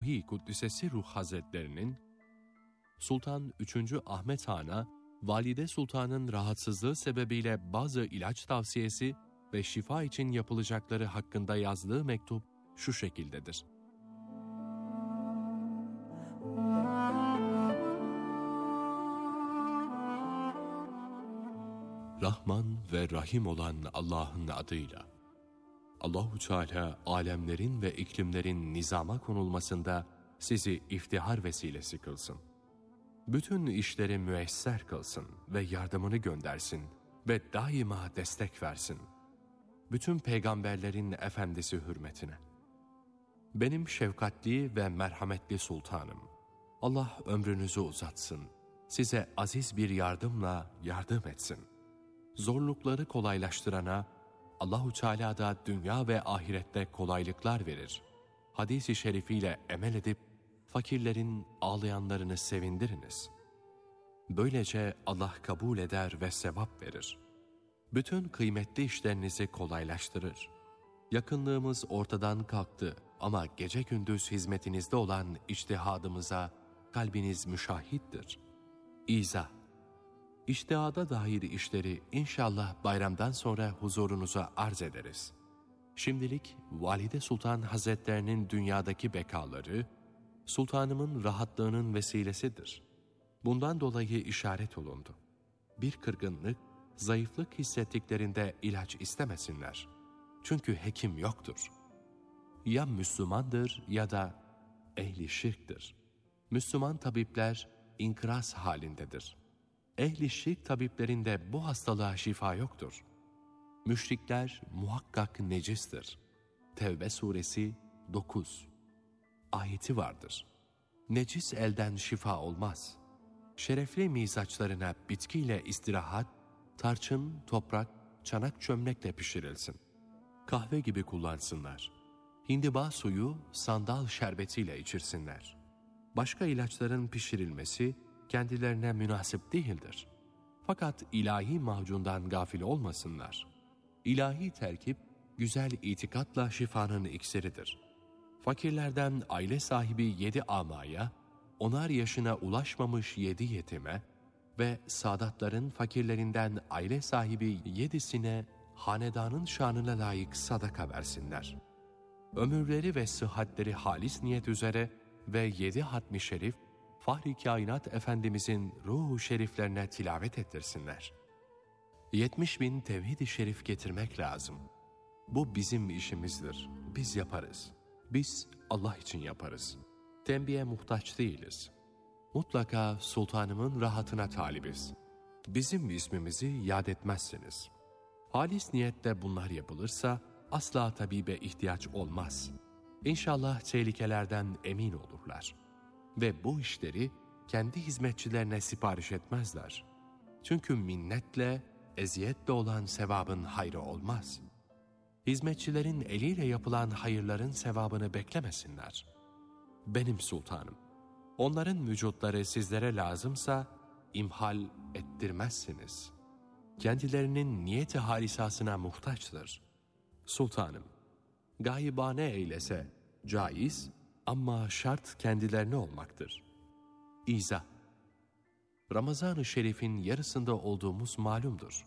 Ruhi Kuddisesi Ruh Hazretlerinin Sultan 3. Ahmet Han'a Valide Sultan'ın rahatsızlığı sebebiyle bazı ilaç tavsiyesi ve şifa için yapılacakları hakkında yazdığı mektup şu şekildedir. Rahman ve Rahim olan Allah'ın adıyla. Allahu Teala alemlerin ve iklimlerin nizama konulmasında sizi iftihar vesilesi kılsın. Bütün işleri müesser kılsın ve yardımını göndersin ve daima destek versin. Bütün peygamberlerin efendisi hürmetine. Benim şefkatli ve merhametli sultanım, Allah ömrünüzü uzatsın, size aziz bir yardımla yardım etsin. Zorlukları kolaylaştırana Allahu Teala da dünya ve ahirette kolaylıklar verir. Hadis-i şerifiyle emel edip fakirlerin ağlayanlarını sevindiriniz. Böylece Allah kabul eder ve sevap verir. Bütün kıymetli işlerinizi kolaylaştırır. Yakınlığımız ortadan kalktı ama gece gündüz hizmetinizde olan içtihadımıza kalbiniz müşahittir. İzah. İçtihada dair işleri inşallah bayramdan sonra huzurunuza arz ederiz. Şimdilik Valide Sultan Hazretlerinin dünyadaki bekaları, sultanımın rahatlığının vesilesidir. Bundan dolayı işaret olundu. Bir kırgınlık, zayıflık hissettiklerinde ilaç istemesinler. Çünkü hekim yoktur. Ya Müslümandır ya da ehli şirktir. Müslüman tabipler inkıras halindedir. Ehli şirk tabiplerinde bu hastalığa şifa yoktur. Müşrikler muhakkak necistir. Tevbe suresi 9 ayeti vardır. Necis elden şifa olmaz. Şerefli mizaçlarına bitkiyle istirahat, tarçın, toprak, çanak çömlekle pişirilsin. Kahve gibi kullansınlar. Hindiba suyu sandal şerbetiyle içirsinler. Başka ilaçların pişirilmesi kendilerine münasip değildir. Fakat ilahi macundan gafil olmasınlar. İlahi terkip, güzel itikatla şifanın iksiridir. Fakirlerden aile sahibi 7 amaya, 10'ar yaşına ulaşmamış 7 yetime ve sadatların fakirlerinden aile sahibi 7'sine hanedanın şanına layık sadaka versinler. Ömürleri ve sıhhatleri halis niyet üzere ve 7 hatmi şerif, Fahri Kainat Efendimizin ruhu şeriflerine tilavet ettirsinler. 70.000 tevhid-i şerif getirmek lazım. Bu bizim işimizdir. Biz yaparız. Biz Allah için yaparız. Tembihe muhtaç değiliz. Mutlaka sultanımın rahatına talibiz. Bizim ismimizi yad etmezsiniz. Halis niyetle bunlar yapılırsa asla tabibe ihtiyaç olmaz. İnşallah tehlikelerden emin olurlar. Ve bu işleri kendi hizmetçilerine sipariş etmezler. Çünkü minnetle, eziyetle olan sevabın hayrı olmaz. Hizmetçilerin eliyle yapılan hayırların sevabını beklemesinler. Benim sultanım, onların vücutları sizlere lazımsa imhal ettirmezsiniz. Kendilerinin niyeti halisasına muhtaçtır. Sultanım, gaybane eylese caiz ama şart kendilerine olmaktır. İzah. Ramazan-ı Şerif'in yarısında olduğumuz malumdur.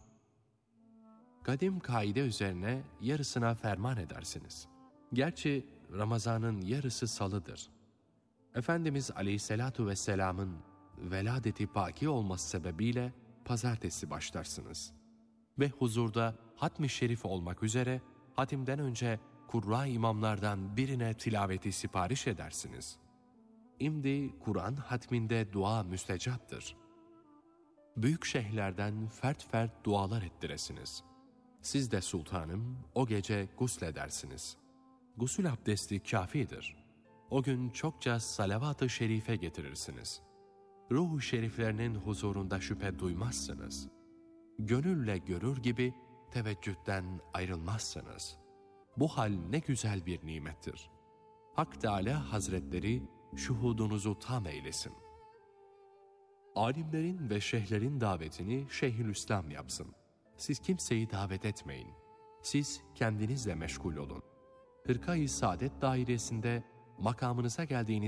Kadim kaide üzerine yarısına ferman edersiniz. Gerçi Ramazan'ın yarısı salıdır. Efendimiz Aleyhisselatu Vesselam'ın veladeti paki olması sebebiyle pazartesi başlarsınız. Ve huzurda hatmi şerif olmak üzere hatimden önce Kurra imamlardan birine tilaveti sipariş edersiniz. İmdi Kur'an hatminde dua müstecaptır. Büyük şeyhlerden fert fert dualar ettiresiniz. Siz de sultanım o gece gusledersiniz. Gusül abdesti kafidir. O gün çokça salavat-ı şerife getirirsiniz. Ruh-u şeriflerinin huzurunda şüphe duymazsınız. Gönülle görür gibi teveccühten ayrılmazsınız. Bu hal ne güzel bir nimettir. Hak Teâlâ Hazretleri şuhudunuzu tam eylesin. Alimlerin ve şeyhlerin davetini Şeyhülislam yapsın. Siz kimseyi davet etmeyin. Siz kendinizle meşgul olun. Hırka-i Saadet dairesinde makamınıza geldiğiniz